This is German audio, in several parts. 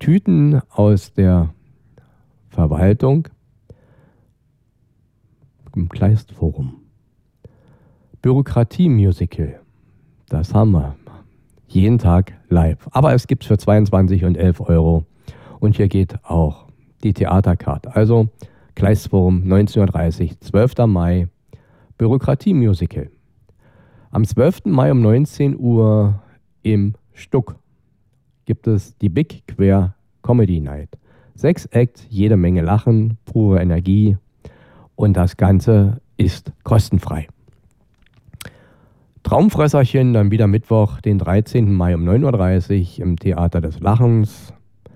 Tüten aus der Verwaltung im Kleistforum. Bürokratie-Musical. Das haben wir. Jeden Tag live. Aber es gibt es für 22 und 11 Euro. Und hier geht auch die Theaterkarte. Also Kleistforum 19:30 Uhr, 12. Mai. Bürokratie-Musical. Am 12. Mai um 19 Uhr im Stuck gibt es die Big Queer Comedy Night. 6 Acts, jede Menge Lachen, pure Energie und das Ganze ist kostenfrei. Traumfresserchen dann wieder Mittwoch, den 13. Mai um 9:30 Uhr im Theater des Lachens.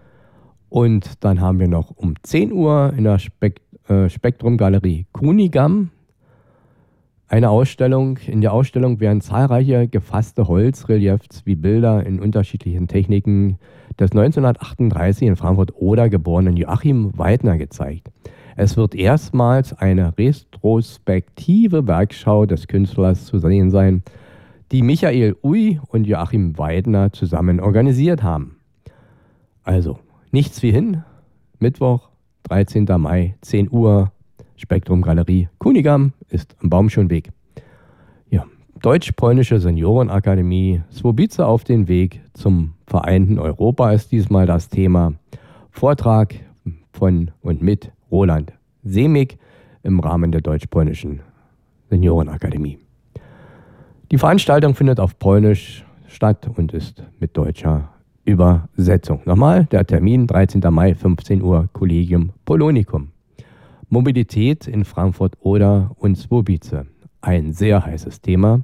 Und dann haben wir noch um 10 Uhr in der Spektrum Galerie Kunigam eine Ausstellung. In der Ausstellung werden zahlreiche gefasste Holzreliefs wie Bilder in unterschiedlichen Techniken des 1938 in Frankfurt-Oder geborenen Joachim Weidner gezeigt. Es wird erstmals eine retrospektive Werkschau des Künstlers zu sehen sein, die Michael Uy und Joachim Weidner zusammen organisiert haben. Also, nichts wie hin. Mittwoch, 13. Mai, 10 Uhr, Spektrum Galerie Kunigam ist am Baumschönweg. Ja, Deutsch-Polnische Seniorenakademie Swobice auf den Weg zum vereinten Europa ist diesmal das Thema. Vortrag von und mit Roland Semig im Rahmen der Deutsch-Polnischen Seniorenakademie. Die Veranstaltung findet auf Polnisch statt und ist mit deutscher Übersetzung. Nochmal, der Termin 13. Mai, 15 Uhr, Collegium Polonicum. Mobilität in Frankfurt-Oder und Swobice. Ein sehr heißes Thema.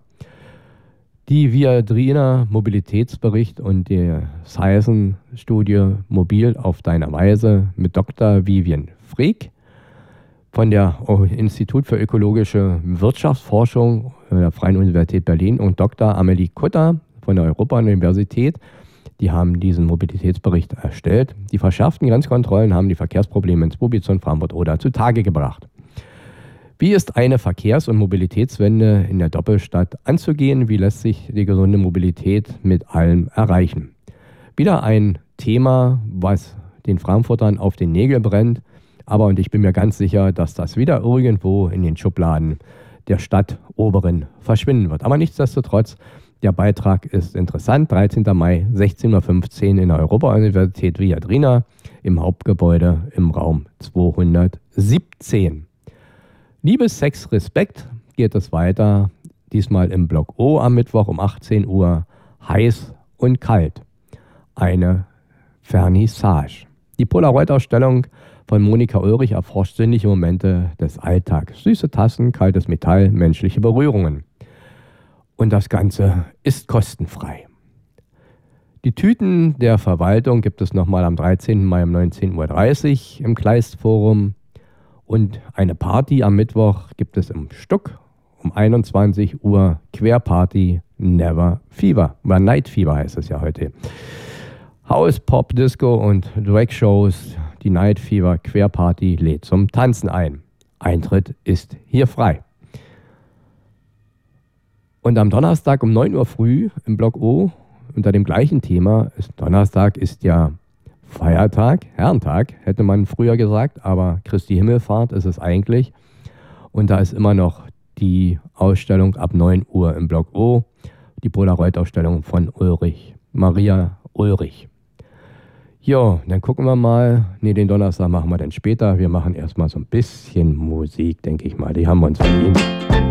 Die Viadrina Mobilitätsbericht und die Science-Studie Mobil auf deiner Weise mit Dr. Vivian Freek von der Institut für ökologische Wirtschaftsforschung der Freien Universität Berlin und Dr. Amelie Kutter von der Europa-Universität. Die haben diesen Mobilitätsbericht erstellt. Die verschärften Grenzkontrollen haben die Verkehrsprobleme in Swobice und Frankfurt-Oder zutage gebracht. Wie ist eine Verkehrs- und Mobilitätswende in der Doppelstadt anzugehen? Wie lässt sich die gesunde Mobilität mit allem erreichen? Wieder ein Thema, was den Frankfurtern auf den Nägeln brennt. Und ich bin mir ganz sicher, dass das wieder irgendwo in den Schubladen der Stadtoberen verschwinden wird. Aber nichtsdestotrotz, der Beitrag ist interessant. 13. Mai, 16:15 Uhr in der Europa-Universität Viadrina im Hauptgebäude im Raum 217. Liebe, Sex, Respekt geht es weiter. Diesmal im Block O am Mittwoch um 18 Uhr. Heiß und kalt. Eine Vernissage. Die Polaroid-Ausstellung von Monika Ulrich erforscht sinnliche Momente des Alltags. Süße Tassen, kaltes Metall, menschliche Berührungen. Und das Ganze ist kostenfrei. Die Tüten der Verwaltung gibt es nochmal am 13. Mai um 19:30 Uhr im Kleistforum. Und eine Party am Mittwoch gibt es im Stuck um 21 Uhr. Querparty Never Fever. Oder Night Fever heißt es ja heute. House, Pop, Disco und Drag-Shows. Die Night Fever Querparty lädt zum Tanzen ein. Eintritt ist hier frei. Und am Donnerstag um 9 Uhr früh im Block O unter dem gleichen Thema, Donnerstag ist ja Feiertag, Herrentag, hätte man früher gesagt, aber Christi Himmelfahrt ist es eigentlich. Und da ist immer noch die Ausstellung ab 9 Uhr im Block O, die Polaroid-Ausstellung von Maria Ulrich. Jo, dann gucken wir mal. Den Donnerstag machen wir dann später. Wir machen erstmal so ein bisschen Musik, denke ich mal. Die haben wir uns verdient.